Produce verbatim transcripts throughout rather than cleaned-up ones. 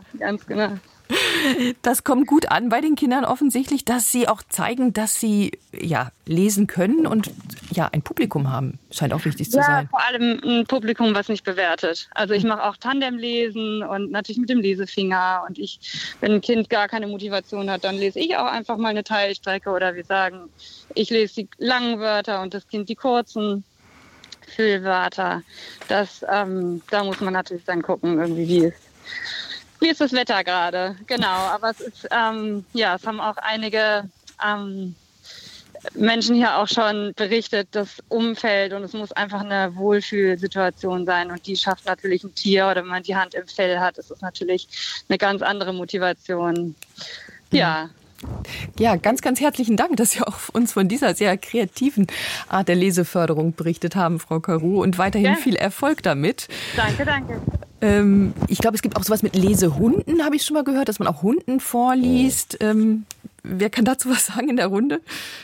ganz genau. Das kommt gut an bei den Kindern offensichtlich, dass sie auch zeigen, dass sie ja lesen können und ja ein Publikum haben. Scheint auch wichtig zu ja, sein. Vor allem ein Publikum, was nicht bewertet. Also ich mache auch Tandemlesen und natürlich mit dem Lesefinger. Und ich, wenn ein Kind gar keine Motivation hat, dann lese ich auch einfach mal eine Teilstrecke oder wir sagen, ich lese die langen Wörter und das Kind die kurzen Füllwörter. Das, ähm, da muss man natürlich dann gucken, irgendwie wie es Wie ist das Wetter gerade? Genau, aber es ist, ähm, ja, es haben auch einige ähm, Menschen hier auch schon berichtet, das Umfeld und es muss einfach eine Wohlfühlsituation sein und die schafft natürlich ein Tier oder wenn man die Hand im Fell hat, ist es natürlich eine ganz andere Motivation. Ja. Ja, ganz, ganz herzlichen Dank, dass Sie auch uns von dieser sehr kreativen Art der Leseförderung berichtet haben, Frau Caroux, und weiterhin ja. viel Erfolg damit. Danke, danke. Ähm, ich glaube, es gibt auch sowas mit Lesehunden, habe ich schon mal gehört, dass man auch Hunden vorliest. Ähm, wer kann dazu was sagen in der Runde?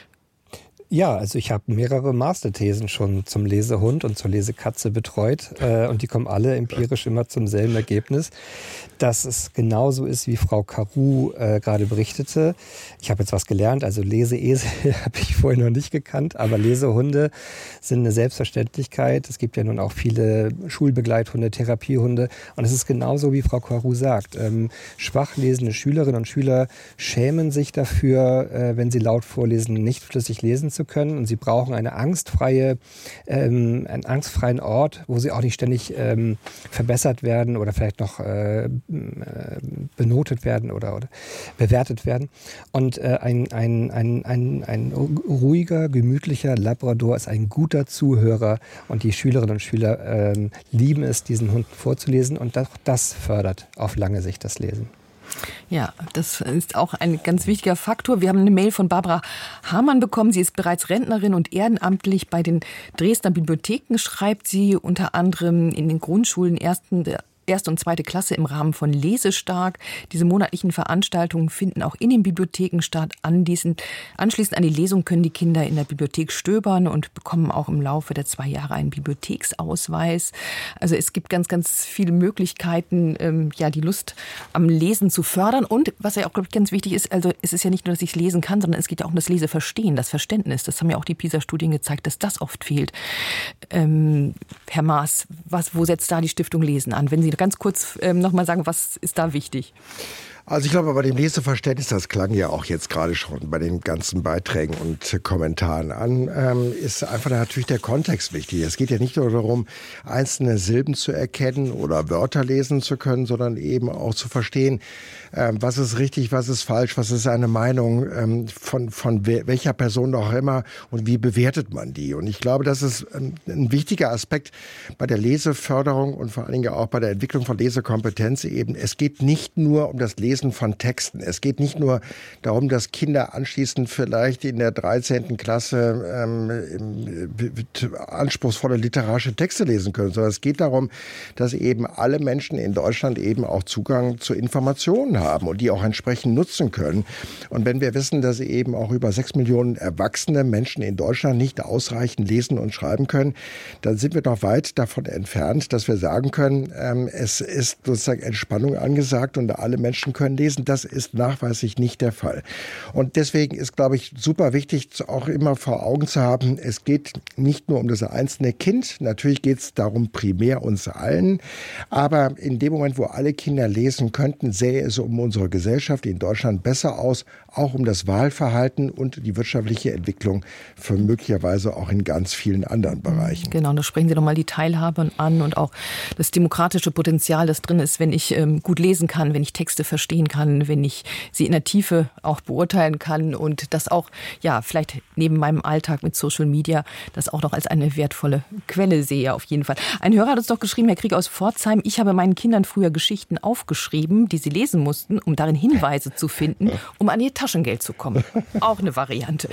Ja, also ich habe mehrere Masterthesen schon zum Lesehund und zur Lesekatze betreut äh, und die kommen alle empirisch immer zum selben Ergebnis, dass es genauso ist, wie Frau Caroux äh, gerade berichtete. Ich habe jetzt was gelernt, also Leseesel habe ich vorher noch nicht gekannt, aber Lesehunde sind eine Selbstverständlichkeit. Es gibt ja nun auch viele Schulbegleithunde, Therapiehunde und es ist genauso, wie Frau Caroux sagt. Ähm, schwach lesende Schülerinnen und Schüler schämen sich dafür, äh, wenn sie laut vorlesen, nicht flüssig lesen zu können und sie brauchen eine angstfreie, ähm, einen angstfreien Ort, wo sie auch nicht ständig ähm, verbessert werden oder vielleicht noch äh, benotet werden oder, oder bewertet werden. Und äh, ein, ein, ein, ein, ein ruhiger, gemütlicher Labrador ist ein guter Zuhörer und die Schülerinnen und Schüler äh, lieben es, diesen Hunden vorzulesen und das, das fördert auf lange Sicht das Lesen. Ja, das ist auch ein ganz wichtiger Faktor. Wir haben eine Mail von Barbara Hamann bekommen. Sie ist bereits Rentnerin und ehrenamtlich bei den Dresdner Bibliotheken, schreibt sie unter anderem in den Grundschulen ersten der erste und zweite Klasse im Rahmen von Lesestark. Diese monatlichen Veranstaltungen finden auch in den Bibliotheken statt. Anschließend, anschließend an die Lesung können die Kinder in der Bibliothek stöbern und bekommen auch im Laufe der zwei Jahre einen Bibliotheksausweis. Also es gibt ganz, ganz viele Möglichkeiten, ähm, ja, die Lust am Lesen zu fördern. Und was ja auch, glaube ich, ganz wichtig ist, also es ist ja nicht nur, dass ich lesen kann, sondern es geht ja auch um das Leseverstehen, das Verständnis. Das haben ja auch die PISA-Studien gezeigt, dass das oft fehlt. Ähm, Herr Maas, was, wo setzt da die Stiftung Lesen an? Wenn Sie ganz kurz ähm, noch mal sagen, was ist da wichtig? Also ich glaube, bei dem Leseverständnis, das klang ja auch jetzt gerade schon bei den ganzen Beiträgen und Kommentaren an, ähm, ist einfach natürlich der Kontext wichtig. Es geht ja nicht nur darum, einzelne Silben zu erkennen oder Wörter lesen zu können, sondern eben auch zu verstehen, ähm, was ist richtig, was ist falsch, was ist eine Meinung ähm, von, von welcher Person auch immer und wie bewertet man die. Und ich glaube, das ist ein, ein wichtiger Aspekt bei der Leseförderung und vor allen Dingen auch bei der Entwicklung von Lesekompetenz eben. Es geht nicht nur um das Lesen von Texten. Es geht nicht nur darum, dass Kinder anschließend vielleicht in der dreizehnten Klasse ähm, anspruchsvolle literarische Texte lesen können, sondern es geht darum, dass eben alle Menschen in Deutschland eben auch Zugang zu Informationen haben und die auch entsprechend nutzen können. Und wenn wir wissen, dass eben auch über sechs Millionen erwachsene Menschen in Deutschland nicht ausreichend lesen und schreiben können, dann sind wir noch weit davon entfernt, dass wir sagen können, ähm, es ist sozusagen Entspannung angesagt und alle Menschen können lesen. Das ist nachweislich nicht der Fall. Und deswegen ist, glaube ich, super wichtig, auch immer vor Augen zu haben, es geht nicht nur um das einzelne Kind. Natürlich geht es darum, primär uns allen. Aber in dem Moment, wo alle Kinder lesen könnten, sähe es um unsere Gesellschaft in Deutschland besser aus, auch um das Wahlverhalten und die wirtschaftliche Entwicklung für möglicherweise auch in ganz vielen anderen Bereichen. Genau, da sprechen Sie nochmal die Teilhabe an und auch das demokratische Potenzial, das drin ist, wenn ich ähm, gut lesen kann, wenn ich Texte verstehen kann, wenn ich sie in der Tiefe auch beurteilen kann und das auch, ja, vielleicht neben meinem Alltag mit Social Media, das auch noch als eine wertvolle Quelle sehe, auf jeden Fall. Ein Hörer hat uns doch geschrieben, Herr Krieg aus Pforzheim, ich habe meinen Kindern früher Geschichten aufgeschrieben, die sie lesen mussten, um darin Hinweise zu finden, um an ihr Taschengeld zu kommen. Auch eine Variante.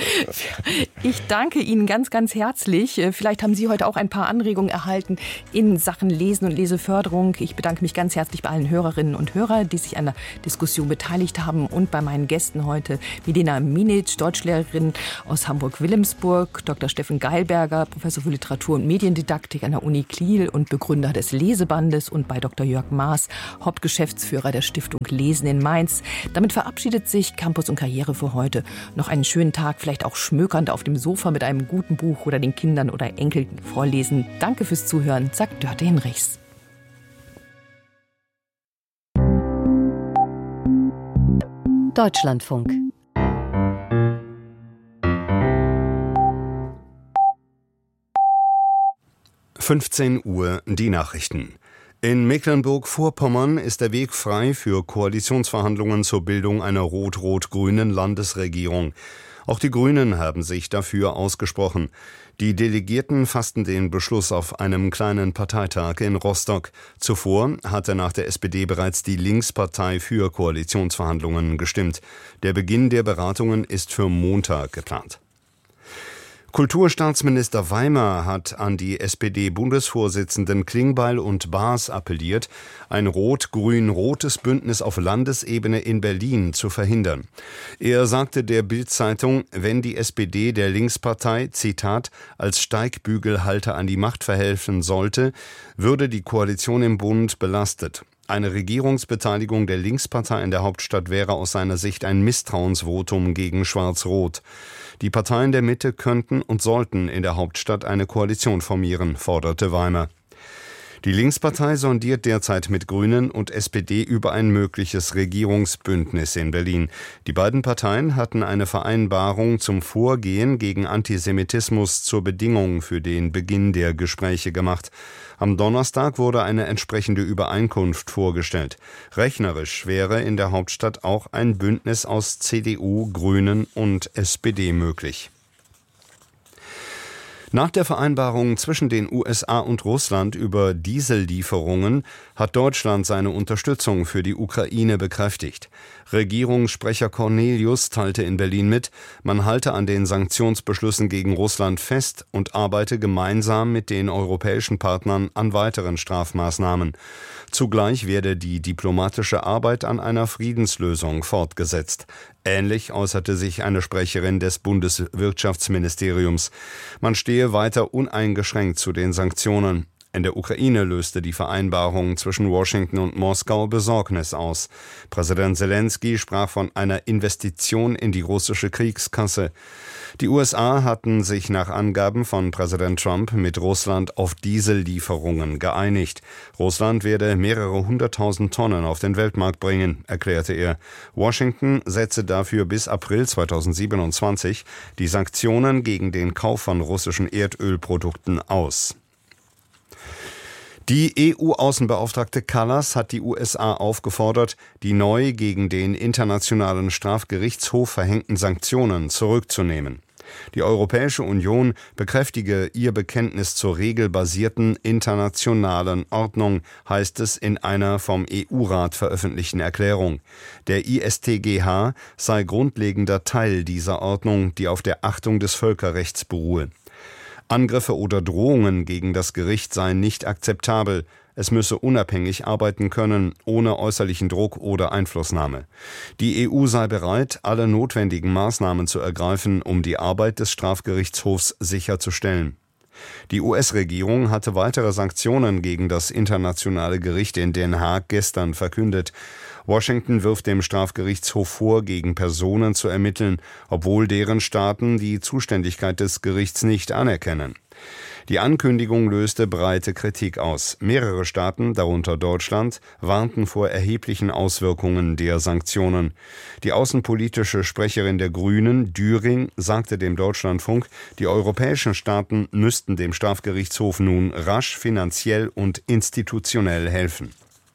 Ich danke Ihnen ganz, ganz herzlich. Vielleicht haben Sie heute auch ein paar Anregungen erhalten in Sachen Lesen und Leseförderung. Ich bedanke mich ganz herzlich bei allen Hörerinnen und Hörern, die sich an der Diskussion beteiligt haben und bei meinen Gästen heute Milena Minic, Deutschlehrerin aus Hamburg-Wilhelmsburg, Doktor Steffen Geilberger, Professor für Literatur- und Mediendidaktik an der Uni Kiel und Begründer des Lesebandes, und bei Doktor Jörg Maas, Hauptgeschäftsführer der Stiftung Lesen in Mainz. Damit verabschiedet sich Campus und Karriere für heute. Noch einen schönen Tag, vielleicht auch schmökernd auf dem Sofa mit einem guten Buch oder den Kindern oder Enkeln vorlesen. Danke fürs Zuhören, sagt Dörte Hinrichs. Deutschlandfunk. fünfzehn Uhr die Nachrichten. In Mecklenburg-Vorpommern ist der Weg frei für Koalitionsverhandlungen zur Bildung einer rot-rot-grünen Landesregierung. Auch die Grünen haben sich dafür ausgesprochen. Die Delegierten fassten den Beschluss auf einem kleinen Parteitag in Rostock. Zuvor hatte nach der S P D bereits die Linkspartei für Koalitionsverhandlungen gestimmt. Der Beginn der Beratungen ist für Montag geplant. Kulturstaatsminister Weimer hat an die S P D-Bundesvorsitzenden Klingbeil und Baas appelliert, ein rot-grün-rotes Bündnis auf Landesebene in Berlin zu verhindern. Er sagte der Bild-Zeitung, wenn die S P D der Linkspartei, Zitat, als Steigbügelhalter an die Macht verhelfen sollte, würde die Koalition im Bund belastet. Eine Regierungsbeteiligung der Linkspartei in der Hauptstadt wäre aus seiner Sicht ein Misstrauensvotum gegen Schwarz-Rot. Die Parteien der Mitte könnten und sollten in der Hauptstadt eine Koalition formieren, forderte Weimer. Die Linkspartei sondiert derzeit mit Grünen und S P D über ein mögliches Regierungsbündnis in Berlin. Die beiden Parteien hatten eine Vereinbarung zum Vorgehen gegen Antisemitismus zur Bedingung für den Beginn der Gespräche gemacht. Am Donnerstag wurde eine entsprechende Übereinkunft vorgestellt. Rechnerisch wäre in der Hauptstadt auch ein Bündnis aus C D U, Grünen und S P D möglich. Nach der Vereinbarung zwischen den U S A und Russland über Diesellieferungen hat Deutschland seine Unterstützung für die Ukraine bekräftigt. Regierungssprecher Cornelius teilte in Berlin mit, man halte an den Sanktionsbeschlüssen gegen Russland fest und arbeite gemeinsam mit den europäischen Partnern an weiteren Strafmaßnahmen. Zugleich werde die diplomatische Arbeit an einer Friedenslösung fortgesetzt. Ähnlich äußerte sich eine Sprecherin des Bundeswirtschaftsministeriums. Man stehe weiter uneingeschränkt zu den Sanktionen. In der Ukraine löste die Vereinbarung zwischen Washington und Moskau Besorgnis aus. Präsident Zelensky sprach von einer Investition in die russische Kriegskasse. Die U S A hatten sich nach Angaben von Präsident Trump mit Russland auf Diesellieferungen geeinigt. Russland werde mehrere hunderttausend Tonnen auf den Weltmarkt bringen, erklärte er. Washington setze dafür bis April zweitausendsiebenundzwanzig die Sanktionen gegen den Kauf von russischen Erdölprodukten aus. Die E U-Außenbeauftragte Kallas hat die U S A aufgefordert, die neu gegen den Internationalen Strafgerichtshof verhängten Sanktionen zurückzunehmen. Die Europäische Union bekräftige ihr Bekenntnis zur regelbasierten internationalen Ordnung, heißt es in einer vom E U-Rat veröffentlichten Erklärung. Der I S T G H sei grundlegender Teil dieser Ordnung, die auf der Achtung des Völkerrechts beruhe. Angriffe oder Drohungen gegen das Gericht seien nicht akzeptabel. Es müsse unabhängig arbeiten können, ohne äußerlichen Druck oder Einflussnahme. Die E U sei bereit, alle notwendigen Maßnahmen zu ergreifen, um die Arbeit des Strafgerichtshofs sicherzustellen. Die U S-Regierung hatte weitere Sanktionen gegen das Internationale Gericht in Den Haag gestern verkündet. Washington wirft dem Strafgerichtshof vor, gegen Personen zu ermitteln, obwohl deren Staaten die Zuständigkeit des Gerichts nicht anerkennen. Die Ankündigung löste breite Kritik aus. Mehrere Staaten, darunter Deutschland, warnten vor erheblichen Auswirkungen der Sanktionen. Die außenpolitische Sprecherin der Grünen, Düring, sagte dem Deutschlandfunk, die europäischen Staaten müssten dem Strafgerichtshof nun rasch finanziell und institutionell helfen.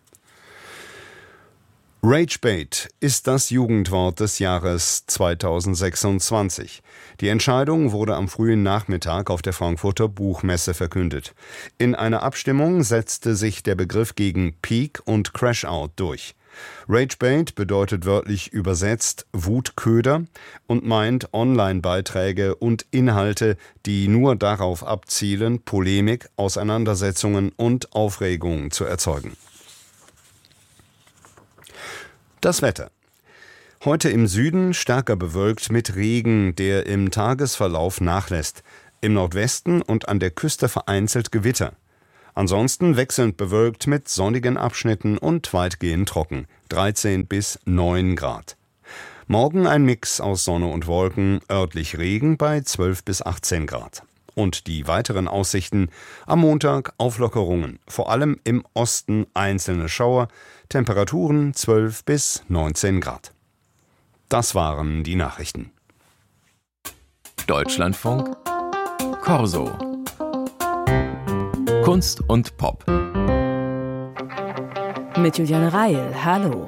Ragebait ist das Jugendwort des Jahres zweitausendsechsundzwanzig. Die Entscheidung wurde am frühen Nachmittag auf der Frankfurter Buchmesse verkündet. In einer Abstimmung setzte sich der Begriff gegen Peak und Crashout durch. Ragebait bedeutet wörtlich übersetzt Wutköder und meint Online-Beiträge und Inhalte, die nur darauf abzielen, Polemik, Auseinandersetzungen und Aufregung zu erzeugen. Das Wetter. Heute im Süden stärker bewölkt mit Regen, der im Tagesverlauf nachlässt. Im Nordwesten und an der Küste vereinzelt Gewitter. Ansonsten wechselnd bewölkt mit sonnigen Abschnitten und weitgehend trocken. dreizehn bis neun Grad. Morgen ein Mix aus Sonne und Wolken, örtlich Regen bei zwölf bis achtzehn Grad. Und die weiteren Aussichten: am Montag Auflockerungen, vor allem im Osten einzelne Schauer, Temperaturen zwölf bis neunzehn Grad. Das waren die Nachrichten. Deutschlandfunk Corso. Kunst und Pop. Mit Juliane Reil, hallo.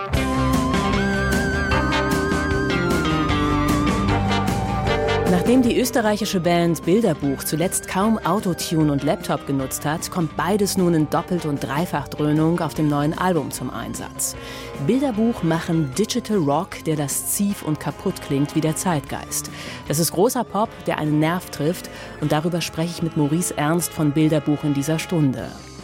Nachdem die österreichische Band Bilderbuch zuletzt kaum Autotune und Laptop genutzt hat, kommt beides nun in Doppelt- und Dreifachdröhnung auf dem neuen Album zum Einsatz. Bilderbuch machen Digital Rock, der lasziv und kaputt klingt wie der Zeitgeist. Das ist großer Pop, der einen Nerv trifft, und darüber spreche ich mit Maurice Ernst von Bilderbuch in dieser Stunde.